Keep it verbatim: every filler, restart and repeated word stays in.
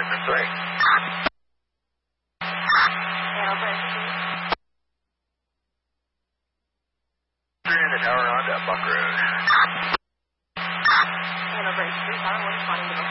That's right. Hanover Street. In the tower on to Buck Road. Hanover Street, I don't want to find you.